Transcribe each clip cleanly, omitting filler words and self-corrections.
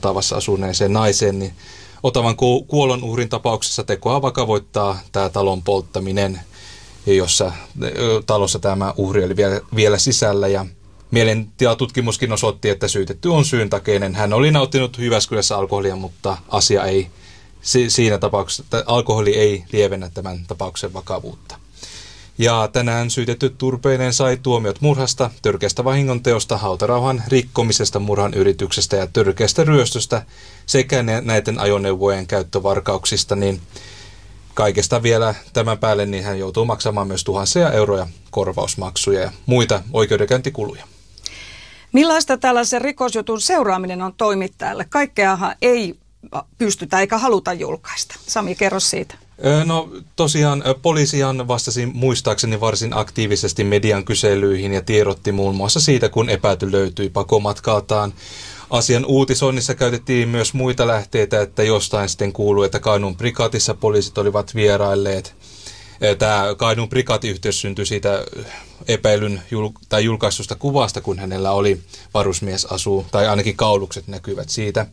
Otavassa asuneeseen naiseen, niin Otavan kuolonuhrin tapauksessa tekoa vakavoittaa tämä talon polttaminen, jossa talossa tämä uhri oli vielä sisällä, ja mielentilatutkimuskin osoitti, että syytetty on syyntakeinen. Hän oli nauttinut Jyväskylässä alkoholia, mutta asia ei siinä tapauksessa, että alkoholi ei lievennä tämän tapauksen vakavuutta. Ja tänään syytetty Turpeinen sai tuomiot murhasta, törkeästä vahingonteosta, hautarauhan rikkomisesta, murhan yrityksestä ja törkeästä ryöstöstä sekä näiden ajoneuvojen käyttövarkauksista, niin kaikesta vielä tämän päälle niin hän joutuu maksamaan myös tuhansia euroja korvausmaksuja ja muita oikeudenkäyntikuluja. Millaista tällaisen rikosjutun seuraaminen on toimittajalle? Kaikkeahan ei pystytä eikä haluta julkaista. Sami, kerro siitä. No tosiaan poliisihan vastasi muistaakseni varsin aktiivisesti median kyselyihin ja tiedotti muun muassa siitä, kun epäilty löytyi pakomatkaltaan. Asian uutisoinnissa käytettiin myös muita lähteitä, että jostain sitten kuului, että Kainuun prikaatissa poliisit olivat vierailleet. Tämä Kainuun prikaatiyhteys syntyi siitä epäilyn tai julkaistusta kuvasta, kun hänellä oli varusmiesasu, tai ainakin kaulukset näkyvät siitä.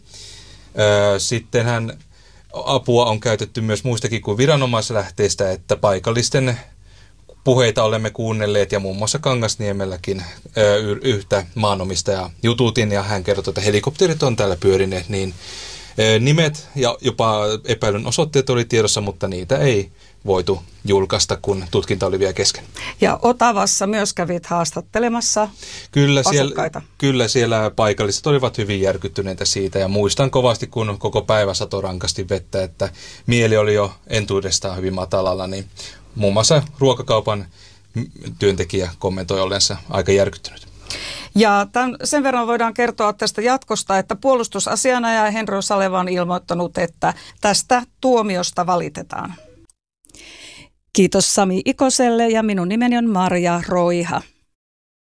Sittenhän apua on käytetty myös muistakin kuin viranomaislähteistä, että paikallisten puheita olemme kuunnelleet ja muun muassa Kangasniemelläkin yhtä maanomistajaa jututin ja hän kertoi, että helikopterit on täällä pyörineet, niin nimet ja jopa epäilyn osoitteet oli tiedossa, mutta niitä ei voitu julkaista, kun tutkinta oli vielä kesken. Ja Otavassa myös kävit haastattelemassa asukkaita. Kyllä siellä paikalliset olivat hyvin järkyttyneitä siitä ja muistan kovasti, kun koko päivä satoi rankasti vettä, että mieli oli jo entuudestaan hyvin matalalla, niin muun muassa ruokakaupan työntekijä kommentoi ollensa aika järkyttynyt. Ja sen verran voidaan kertoa tästä jatkosta, että puolustusasianajaja Henry Saleva on ilmoittanut, että tästä tuomiosta valitetaan. Kiitos Sami Ikoselle ja minun nimeni on Marja Roiha.